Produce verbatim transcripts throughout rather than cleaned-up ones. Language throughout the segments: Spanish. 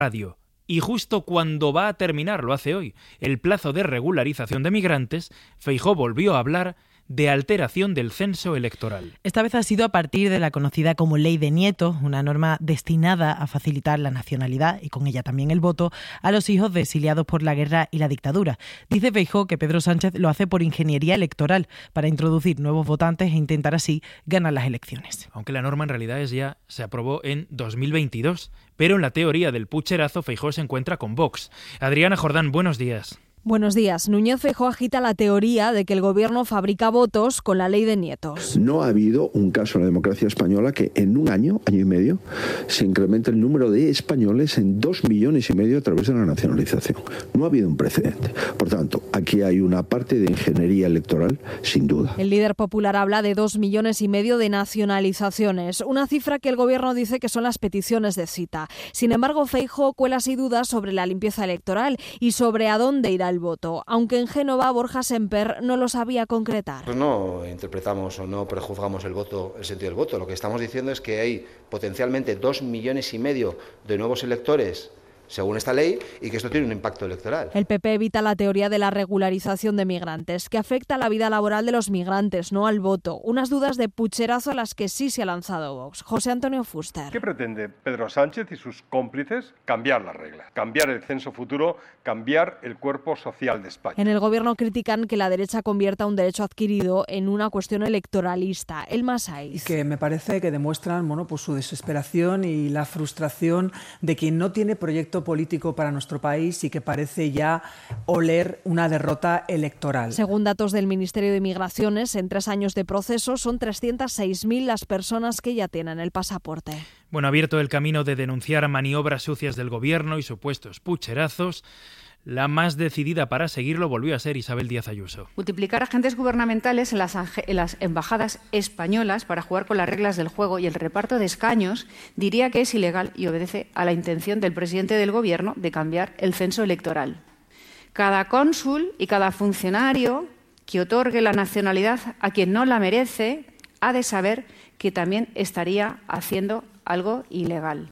radio. Y justo cuando va a terminar, lo hace hoy, el plazo de regularización de migrantes, Feijóo volvió a hablar de alteración del censo electoral. Esta vez ha sido a partir de la conocida como Ley de Nietos, una norma destinada a facilitar la nacionalidad y con ella también el voto a los hijos de exiliados por la guerra y la dictadura. Dice Feijóo que Pedro Sánchez lo hace por ingeniería electoral para introducir nuevos votantes e intentar así ganar las elecciones. Aunque la norma en realidad es ya se aprobó en dos mil veintidós, pero en la teoría del pucherazo Feijóo se encuentra con Vox. Adriana Jordán, buenos días. Buenos días. Núñez Feijóo agita la teoría de que el gobierno fabrica votos con la Ley de Nietos. No ha habido un caso en la democracia española que en un año, año y medio, se incremente el número de españoles en dos millones y medio a través de la nacionalización. No ha habido un precedente. Por tanto, aquí hay una parte de ingeniería electoral, sin duda. El líder popular habla de dos millones y medio de nacionalizaciones, una cifra que el gobierno dice que son las peticiones de cita. Sin embargo, Feijóo cuela así dudas sobre la limpieza electoral y sobre a dónde irá el voto, aunque en Génova Borja Semper no lo sabía concretar. Pues no interpretamos o no prejuzgamos el voto, el sentido del voto. Lo que estamos diciendo es que hay potencialmente dos millones y medio de nuevos electores según esta ley, y que esto tiene un impacto electoral. El P P evita la teoría de la regularización de migrantes, que afecta a la vida laboral de los migrantes, no al voto. Unas dudas de pucherazo a las que sí se ha lanzado Vox. José Antonio Fuster. ¿Qué pretende Pedro Sánchez y sus cómplices? Cambiar las reglas, cambiar el censo futuro, cambiar el cuerpo social de España. En el gobierno critican que la derecha convierta un derecho adquirido en una cuestión electoralista. El Masais. Y que me parece que demuestran, bueno, pues su desesperación y la frustración de quien no tiene proyecto político para nuestro país y que parece ya oler una derrota electoral. Según datos del Ministerio de Migraciones, en tres años de proceso son trescientas seis mil las personas que ya tienen el pasaporte. Bueno, abierto el camino de denunciar maniobras sucias del gobierno y supuestos pucherazos, la más decidida para seguirlo volvió a ser Isabel Díaz Ayuso. Multiplicar agentes gubernamentales en las, en las embajadas españolas para jugar con las reglas del juego y el reparto de escaños diría que es ilegal y obedece a la intención del presidente del Gobierno de cambiar el censo electoral. Cada cónsul y cada funcionario que otorgue la nacionalidad a quien no la merece ha de saber que también estaría haciendo algo ilegal.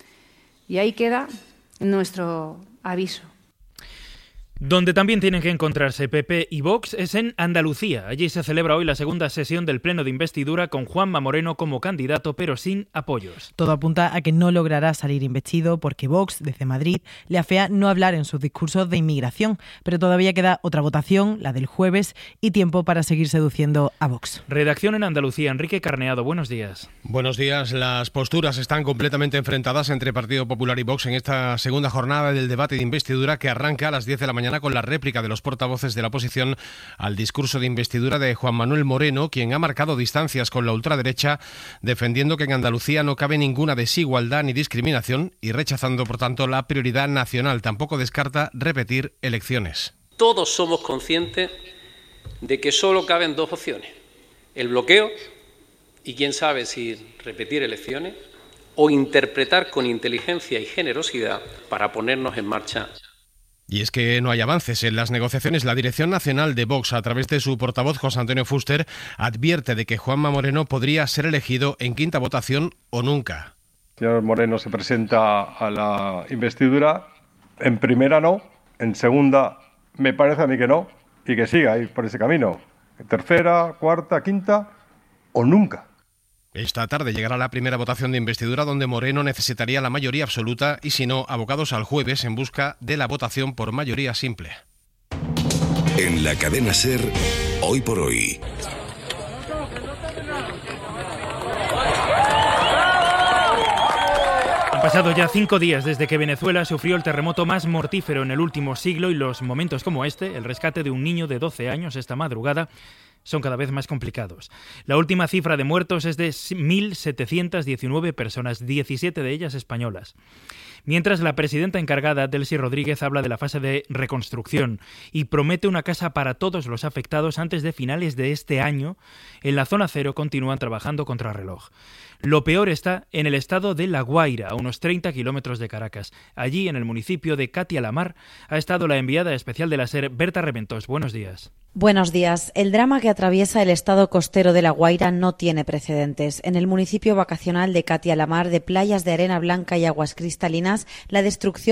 Y ahí queda nuestro aviso. Donde también tienen que encontrarse P P y Vox es en Andalucía. Allí se celebra hoy la segunda sesión del pleno de investidura con Juanma Moreno como candidato, pero sin apoyos. Todo apunta a que no logrará salir investido porque Vox, desde Madrid, le afea no hablar en sus discursos de inmigración. Pero todavía queda otra votación, la del jueves, y tiempo para seguir seduciendo a Vox. Redacción en Andalucía. Enrique Carneado, buenos días. Buenos días. Las posturas están completamente enfrentadas entre Partido Popular y Vox en esta segunda jornada del debate de investidura que arranca a las diez de la mañana con la réplica de los portavoces de la oposición al discurso de investidura de Juan Manuel Moreno, quien ha marcado distancias con la ultraderecha, defendiendo que en Andalucía no cabe ninguna desigualdad ni discriminación y rechazando, por tanto, la prioridad nacional. Tampoco descarta repetir elecciones. Todos somos conscientes de que solo caben dos opciones: el bloqueo y quién sabe si repetir elecciones, o interpretar con inteligencia y generosidad para ponernos en marcha. Y es que no hay avances en las negociaciones. La Dirección Nacional de Vox, a través de su portavoz José Antonio Fuster, advierte de que Juanma Moreno podría ser elegido en quinta votación o nunca. El señor Moreno se presenta a la investidura, en primera no, en segunda me parece a mí que no, y que siga ahí por ese camino. En tercera, cuarta, quinta o nunca. Esta tarde llegará la primera votación de investidura donde Moreno necesitaría la mayoría absoluta y, si no, abocados al jueves en busca de la votación por mayoría simple. En la cadena SER, Hoy por Hoy. Han pasado ya cinco días desde que Venezuela sufrió el terremoto más mortífero en el último siglo y los momentos como este, el rescate de un niño de doce años esta madrugada, son cada vez más complicados. La última cifra de muertos es de mil setecientas diecinueve personas, diecisiete de ellas españolas. Mientras, la presidenta encargada, Delcy Rodríguez, habla de la fase de reconstrucción y promete una casa para todos los afectados antes de finales de este año. En la zona cero continúan trabajando contrarreloj. Lo peor está en el estado de La Guaira, a unos treinta kilómetros de Caracas. Allí, en el municipio de Catia-la-Mar, ha estado la enviada especial de la SER, Berta Reventós. Buenos días. Buenos días. El drama que atraviesa el estado costero de La Guaira no tiene precedentes. En el municipio vacacional de Catia-la-Mar, de playas de arena blanca y aguas cristalinas, Arenas la destrucción